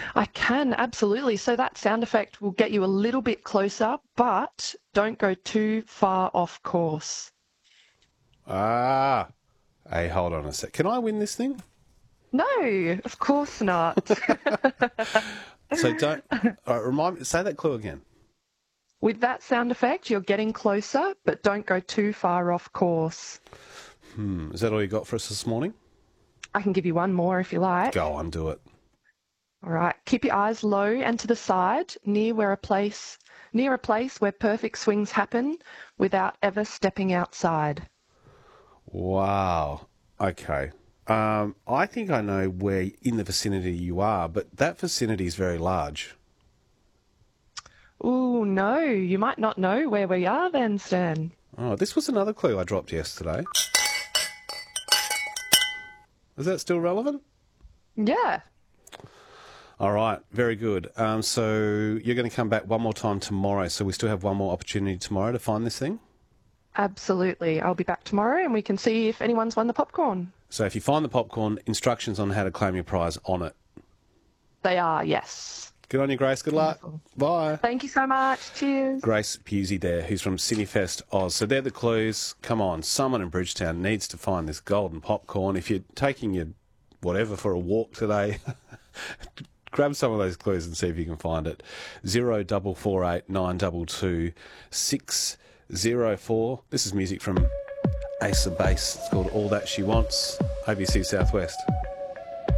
I can, absolutely. So that sound effect will get you a little bit closer, but don't go too far off course. Ah, hey, hold on a sec. Can I win this thing? No, of course not. So don't. All right, remind me. Say that clue again. With that sound effect, you're getting closer, but don't go too far off course. Is that all you got for us this morning? I can give you one more if you like. Go on, do it. All right. Keep your eyes low and to the side, near a place where perfect swings happen without ever stepping outside. Wow. Okay. I think I know where in the vicinity you are, but that vicinity is very large. Ooh, no, you might not know where we are then, Stan. Oh, this was another clue I dropped yesterday. Is that still relevant? Yeah, All right, very good. So you're going to come back one more time tomorrow, so we still have one more opportunity tomorrow to find this thing? absolutely. I'll be back tomorrow and we can see if anyone's won the popcorn. So if you find the popcorn, instructions on how to claim your prize on it. They are, yes. Good on you, Grace. Good luck. Wonderful. Bye. Thank you so much. Cheers. Grace Pusey there, who's from Cinefest Oz. So they're the clues. Come on, someone in Bridgetown needs to find this golden popcorn. If you're taking your whatever for a walk today, grab some of those clues and see if you can find it. 0448 922 604. This is music from Ace of Base. It's called All That She Wants, ABC Southwest.